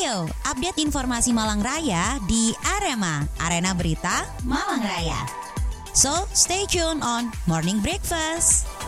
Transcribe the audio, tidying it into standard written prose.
Ayo, update informasi Malang Raya di Arema, Arena Berita Malang Raya. So, stay tuned on Morning Breakfast.